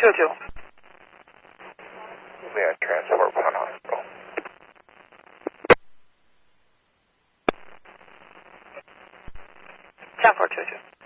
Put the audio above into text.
202. We have transport Penn Hospital. Ten 422.